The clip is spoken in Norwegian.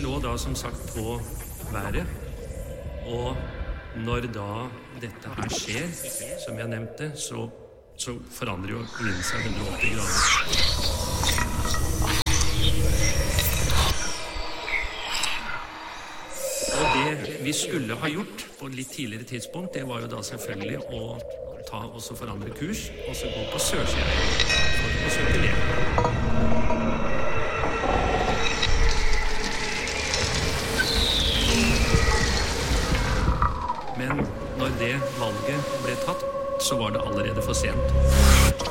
lå da som sagt på været, og når da dette her skjer, som jeg nevnte, så forandrer jo vinden seg 180 grader. Og det vi skulle ha gjort på et litt tidligere tidspunkt, det var jo da selvfølgelig å ta og så forandre kurs, og så gå på sørsiden for å søke ned. Men når det valget ble tatt, så var det allerede for sent.